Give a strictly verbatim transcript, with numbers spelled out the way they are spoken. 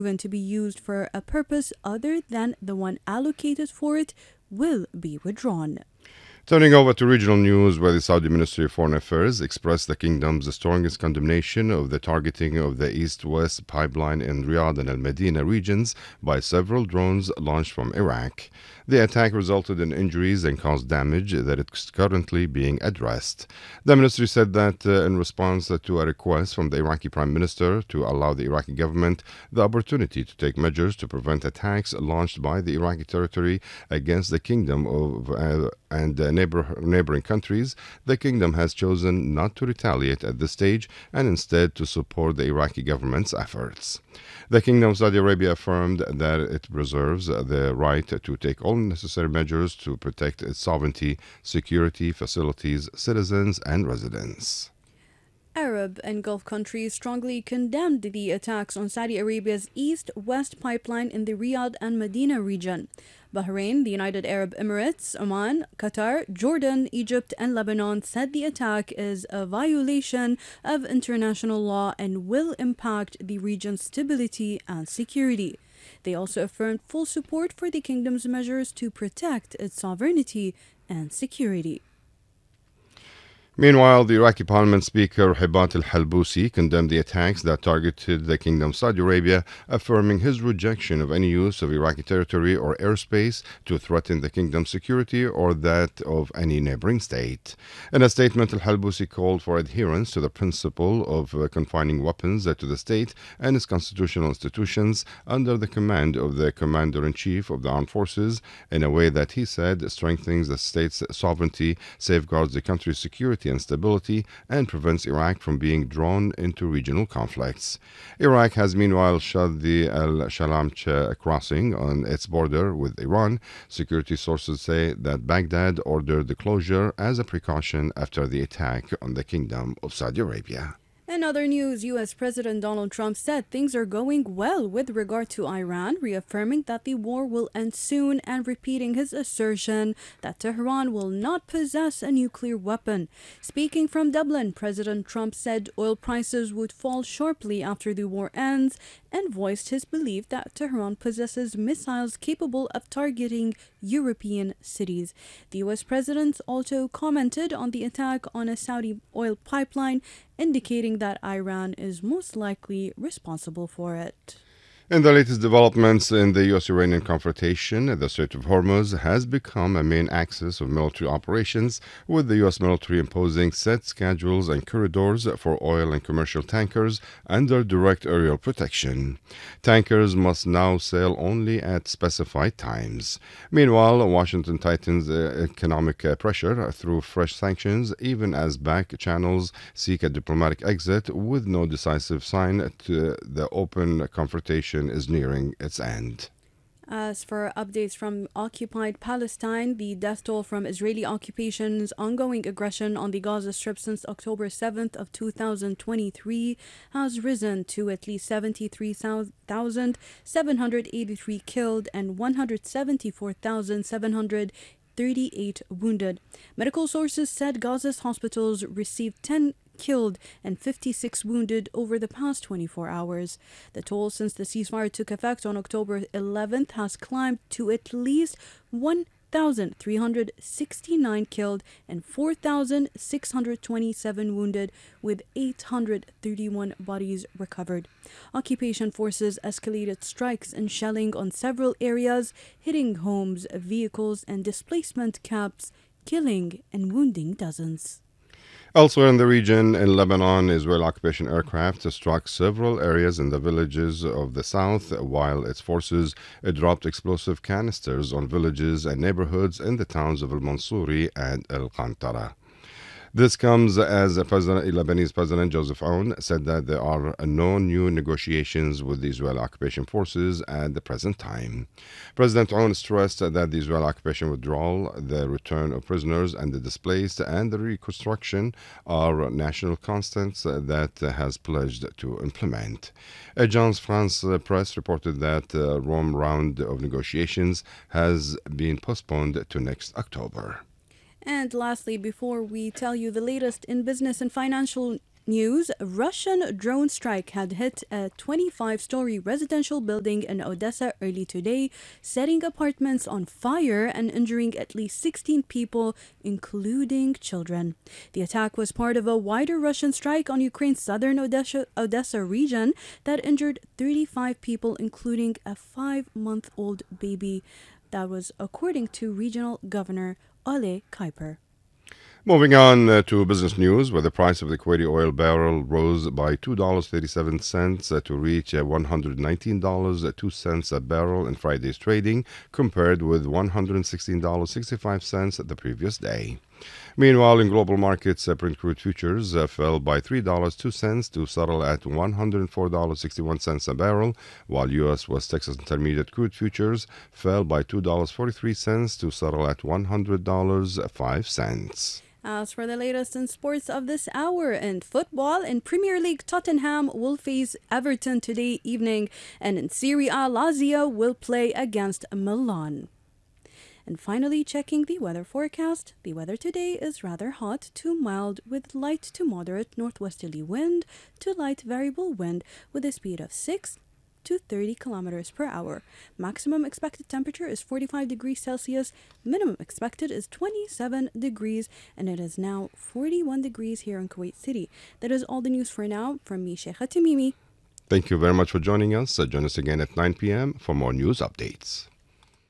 proven to be used for a purpose other than the one allocated for it will be withdrawn. Turning over to regional news, where the Saudi Ministry of Foreign Affairs expressed the kingdom's strongest condemnation of the targeting of the east-west pipeline in Riyadh and Al Medina regions by several drones launched from Iraq. The attack resulted in injuries and caused damage that is currently being addressed. The ministry said that uh, in response to a request from the Iraqi Prime Minister to allow the Iraqi government the opportunity to take measures to prevent attacks launched by the Iraqi territory against the kingdom of uh, and uh, neighbor, neighboring countries, the kingdom has chosen not to retaliate at this stage and instead to support the Iraqi government's efforts. The Kingdom of Saudi Arabia affirmed that it reserves the right to take all necessary measures to protect its sovereignty, security, facilities, citizens, and residents. Arab and Gulf countries strongly condemned the attacks on Saudi Arabia's east-west pipeline in the Riyadh and Medina region. Bahrain, the United Arab Emirates, Oman, Qatar, Jordan, Egypt, and Lebanon said the attack is a violation of international law and will impact the region's stability and security. They also affirmed full support for the kingdom's measures to protect its sovereignty and security. Meanwhile, the Iraqi Parliament Speaker Hibat al-Halbusi condemned the attacks that targeted the Kingdom of Saudi Arabia, affirming his rejection of any use of Iraqi territory or airspace to threaten the kingdom's security or that of any neighboring state. In a statement, al-Halbusi called for adherence to the principle of uh, confining weapons uh, to the state and its constitutional institutions under the command of the Commander-in-Chief of the Armed Forces in a way that he said strengthens the state's sovereignty, safeguards the country's security and stability, and prevents Iraq from being drawn into regional conflicts. Iraq has meanwhile shut the Al Shalamch crossing on its border with Iran. Security sources say that Baghdad ordered the closure as a precaution after the attack on the Kingdom of Saudi Arabia. In other news, U S President Donald Trump said things are going well with regard to Iran, reaffirming that the war will end soon and repeating his assertion that Tehran will not possess a nuclear weapon. Speaking from Dublin, President Trump said oil prices would fall sharply after the war ends and voiced his belief that Tehran possesses missiles capable of targeting European cities. The U S president also commented on the attack on a Saudi oil pipeline, indicating that Iran is most likely responsible for it. In the latest developments in the U S-Iranian confrontation, the Strait of Hormuz has become a main axis of military operations, with the U S military imposing set schedules and corridors for oil and commercial tankers under direct aerial protection. Tankers must now sail only at specified times. Meanwhile, Washington tightens uh, economic uh, pressure through fresh sanctions, even as back channels seek a diplomatic exit, with no decisive sign to the open confrontation is nearing its end. As for updates from occupied Palestine, the death toll from Israeli occupation's ongoing aggression on the Gaza Strip since October seventh of two thousand twenty-three has risen to at least seventy-three thousand seven hundred eighty-three killed and one hundred seventy-four thousand seven hundred thirty-eight wounded. Medical sources said Gaza's hospitals received ten killed and fifty-six wounded over the past twenty-four hours. The toll since the ceasefire took effect on October eleventh has climbed to at least one thousand three hundred sixty-nine killed and four thousand six hundred twenty-seven wounded, with eight hundred thirty-one bodies recovered. Occupation forces escalated strikes and shelling on several areas, hitting homes, vehicles, and displacement camps, killing and wounding dozens. Elsewhere in the region, in Lebanon, Israeli occupation aircraft struck several areas in the villages of the south, while its forces dropped explosive canisters on villages and neighborhoods in the towns of Al-Mansouri and Al-Qantara. This comes as President, Lebanese President Joseph Aoun said that there are no new negotiations with the Israeli occupation forces at the present time. President Aoun stressed that the Israeli occupation withdrawal, the return of prisoners and the displaced, and the reconstruction are national constants that has pledged to implement. Agence France Presse reported that the Rome round of negotiations has been postponed to next October. And lastly, before we tell you the latest in business and financial news, a Russian drone strike had hit a twenty-five-story residential building in Odessa early today, setting apartments on fire and injuring at least sixteen people, including children. The attack was part of a wider Russian strike on Ukraine's southern Odessa, Odessa region that injured thirty-five people, including a five-month-old baby. That was according to Regional Governor Ole Kuiper. Moving on uh, to business news, where the price of the Kuwaiti oil barrel rose by two dollars and thirty-seven cents uh, to reach uh, one hundred nineteen dollars and two cents a barrel in Friday's trading, compared with one hundred sixteen dollars and sixty-five cents the previous day. Meanwhile, in global markets, uh, Brent crude futures uh, fell by three dollars and two cents to settle at one hundred four dollars and sixty-one cents a barrel, while U S West Texas Intermediate crude futures fell by two dollars and forty-three cents to settle at one hundred dollars and five cents. As for the latest in sports of this hour, in football, in Premier League, Tottenham will face Everton today evening, and in Serie A, Lazio will play against Milan. And finally, checking the weather forecast. The weather today is rather hot to mild with light to moderate northwesterly wind to light variable wind with a speed of six to thirty kilometers per hour. Maximum expected temperature is forty-five degrees Celsius. Minimum expected is twenty-seven degrees, and it is now forty-one degrees here in Kuwait City. That is all the news for now from me, Sheikha Tamimi. Thank you very much for joining us. Uh, join us again at nine p.m. for more news updates.